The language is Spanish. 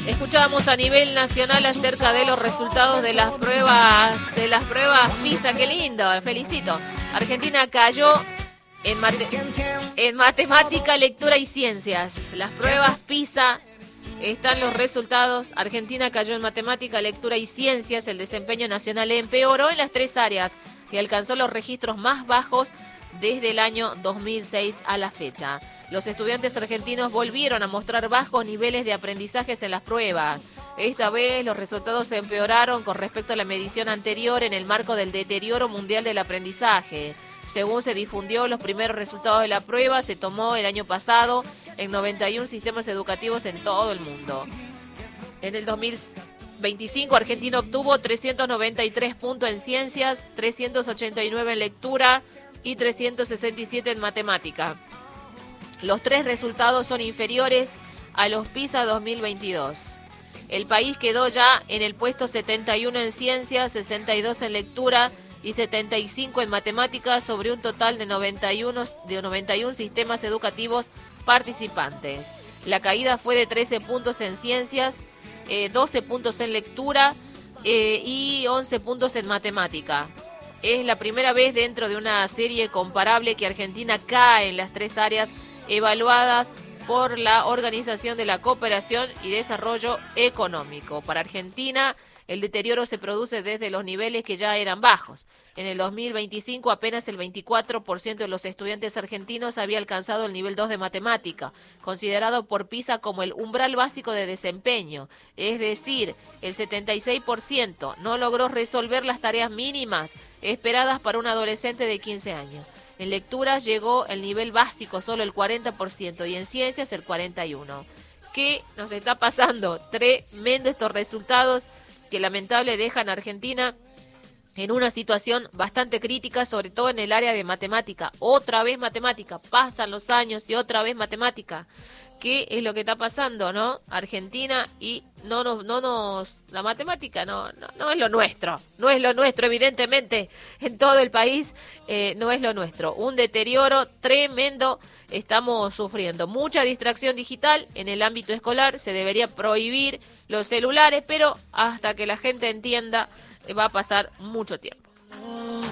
Escuchábamos a nivel nacional acerca de los resultados de las pruebas PISA. Qué lindo, felicito. Argentina cayó en matemática, lectura y ciencias. Las pruebas PISA, están los resultados. Argentina cayó en matemática, lectura y ciencias. El desempeño nacional empeoró en las tres áreas y alcanzó los registros más bajos desde el año 2006 a la fecha. Los estudiantes argentinos volvieron a mostrar bajos niveles de aprendizajes en las pruebas. Esta vez los resultados se empeoraron con respecto a la medición anterior en el marco del deterioro mundial del aprendizaje. Según se difundió, los primeros resultados de la prueba se tomó el año pasado en 91 sistemas educativos en todo el mundo. En el 2025, Argentina obtuvo 393 puntos en ciencias, 389 en lectura y 367 en matemática. Los tres resultados son inferiores a los PISA 2022. El país quedó ya en el puesto 71 en ciencias, 62 en lectura y 75 en matemáticas sobre un total de 91 sistemas educativos participantes. La caída fue de 13 puntos en ciencias, 12 puntos en lectura y 11 puntos en matemática. Es la primera vez dentro de una serie comparable que Argentina cae en las tres áreas evaluadas por la Organización de la Cooperación y Desarrollo Económico. Para Argentina, el deterioro se produce desde los niveles que ya eran bajos. En el 2025, apenas el 24% de los estudiantes argentinos había alcanzado el nivel 2 de matemática, considerado por PISA como el umbral básico de desempeño. Es decir, el 76% no logró resolver las tareas mínimas esperadas para un adolescente de 15 años. En lecturas llegó el nivel básico solo el 40% y en ciencias el 41%. ¿Qué nos está pasando? Tremendo estos resultados que lamentable dejan a Argentina en una situación bastante crítica, sobre todo en el área de matemática. Otra vez matemática, pasan los años y otra vez matemática. ¿Qué es lo que está pasando, no? Argentina y la matemática no es lo nuestro, no es lo nuestro, evidentemente, en todo el país no es lo nuestro. Un deterioro tremendo estamos sufriendo. Mucha distracción digital en el ámbito escolar, se debería prohibir los celulares, pero hasta que la gente entienda va a pasar mucho tiempo.